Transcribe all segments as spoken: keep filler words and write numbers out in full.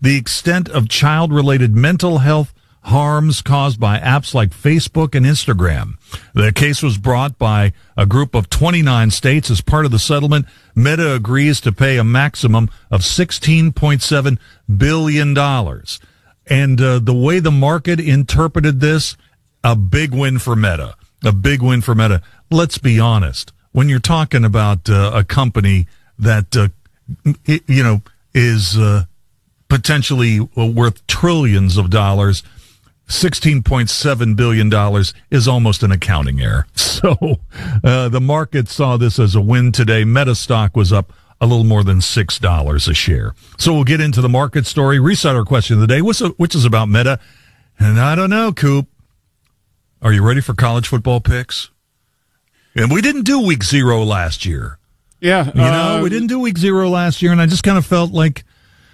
the extent of child-related mental health harms caused by apps like Facebook and Instagram. The case was brought by a group of twenty-nine states. As part of the settlement, Meta agrees to pay a maximum of sixteen point seven billion dollars. And uh, the way the market interpreted this, a big win for Meta. A big win for Meta. Let's be honest. When you're talking about uh, a company that, uh, it, you know, is uh, potentially worth trillions of dollars, sixteen point seven billion dollars is almost an accounting error. So uh, the market saw this as a win today. Meta stock was up a little more than six dollars a share. So we'll get into the market story. Reset our question of the day, which is about Meta. And I don't know, Coop. Are you ready for college football picks? And we didn't do week zero last year. Yeah. You know, uh, we didn't do week zero last year, and I just kind of felt like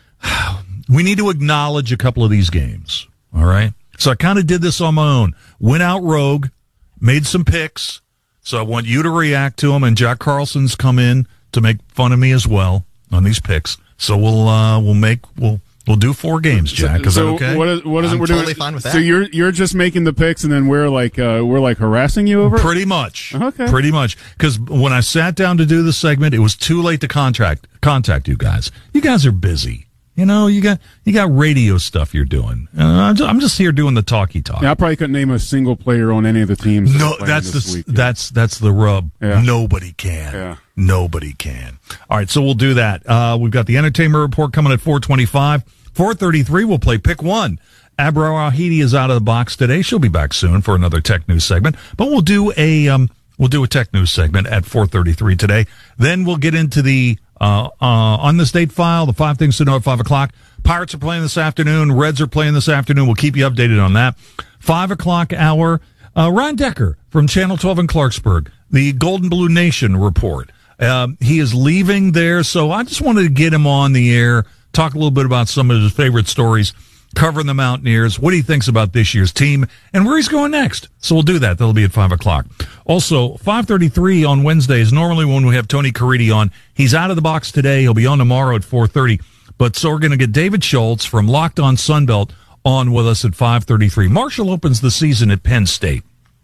we need to acknowledge a couple of these games. All right? So I kind of did this on my own. Went out rogue, made some picks. So I want you to react to them, and Jack Carlson's come in to make fun of me as well on these picks. So we'll uh, we'll make we'll we'll do four games, Jack. Is so that okay? What is, what is I'm it we're totally doing? fine with that. So you're you're just making the picks, and then we're like uh, we're like harassing you over it? Pretty much. Okay. Pretty much. Because when I sat down to do the segment, it was too late to contact contact you guys. You guys are busy. You know, you got you got radio stuff you're doing. Uh, I'm, just, I'm just here doing the talky talk. Yeah, I probably couldn't name a single player on any of the teams. No, that that's this the week. that's that's the rub. Yeah. Nobody can. Yeah. Nobody can. All right, so we'll do that. Uh, we've got the entertainment report coming at four twenty-five. four thirty-three, we'll play Pick One. Abra Wahidi is out of the box today. She'll be back soon for another tech news segment. But we'll do a um, we'll do a tech news segment at four thirty-three today. Then we'll get into the uh, uh, on the state file, the five things to know at five o'clock. Pirates are playing this afternoon. Reds are playing this afternoon. We'll keep you updated on that. Five o'clock hour. Uh, Ron Decker from Channel twelve in Clarksburg, the Golden Blue Nation report. Um, he is leaving there, so I just wanted to get him on the air, talk a little bit about some of his favorite stories, covering the Mountaineers, what he thinks about this year's team, and where he's going next. So we'll do that. That'll be at five o'clock. Also, five thirty-three on Wednesdays, normally when we have Tony Caridi on. He's out of the box today. He'll be on tomorrow at four thirty. But so we're going to get David Schultz from Locked On Sunbelt on with us at five thirty-three. Marshall opens the season at Penn State.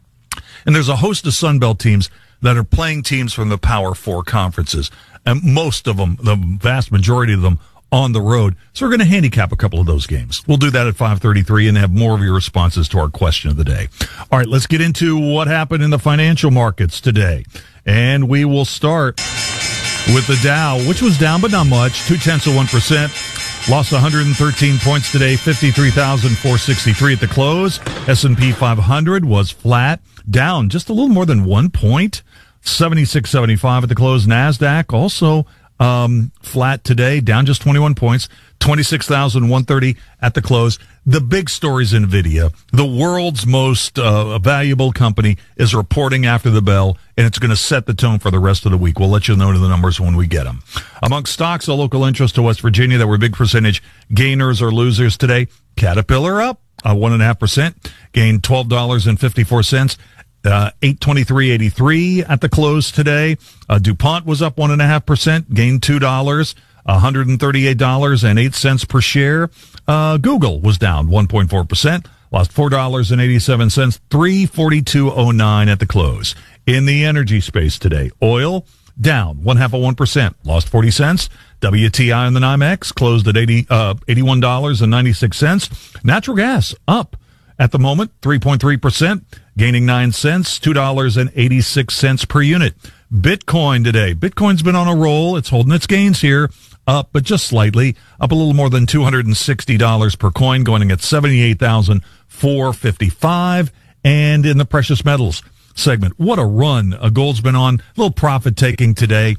And there's a host of Sunbelt teams that are playing teams from the Power Four conferences. And most of them, the vast majority of them, on the road. So we're going to handicap a couple of those games. We'll do that at five thirty-three and have more of your responses to our question of the day. All right, let's get into what happened in the financial markets today. And we will start with the Dow, which was down but not much, two-tenths of one percent. Lost one hundred thirteen points today, fifty-three thousand four hundred sixty-three at the close. S and P five hundred was flat, down just a little more than one point, seventy-six seventy-five at the close. NASDAQ also um, flat today, down just twenty-one points, twenty-six thousand one hundred thirty at the close. The big story's NVIDIA. The world's most uh, valuable company is reporting after the bell, and it's going to set the tone for the rest of the week. We'll let you know the numbers when we get them. Among stocks of local interest to West Virginia that were big percentage gainers or losers today, Caterpillar up uh, one point five percent, gained twelve dollars and fifty-four cents. Uh, eight twenty-three eighty-three at the close today. Uh, DuPont was up one point five percent, gained two dollars, one hundred thirty-eight dollars and eight cents per share. Uh, Google was down one point four percent, lost four dollars and eighty-seven cents, three forty-two oh nine at the close. In the energy space today, oil down one half of one percent, lost forty cents. W T I on the NYMEX closed at eighty, uh, eighty-one dollars and ninety-six cents. Natural gas up at the moment, three point three percent, gaining nine cents, two dollars and eighty-six cents per unit. Bitcoin today. Bitcoin's been on a roll. It's holding its gains here, up, but just slightly, up a little more than two hundred sixty dollars per coin, going at seventy-eight thousand four hundred fifty-five dollars. And in the precious metals segment, what a run a gold's been on. A little profit taking today.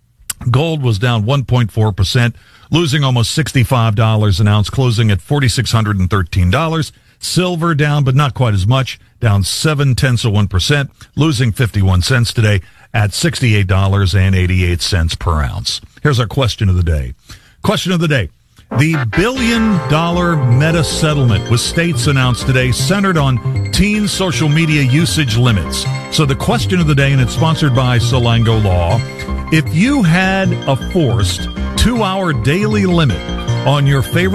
Gold was down one point four percent, losing almost sixty-five dollars an ounce, closing at four thousand six hundred thirteen dollars. Silver down, but not quite as much, down seven tenths of one percent, losing fifty-one cents today at sixty-eight dollars and eighty-eight cents per ounce. Here's our question of the day. Question of the day. The billion-dollar Meta settlement with states announced today centered on teen social media usage limits. So the question of the day, and it's sponsored by Solango Law, if you had a forced two-hour daily limit on your favorite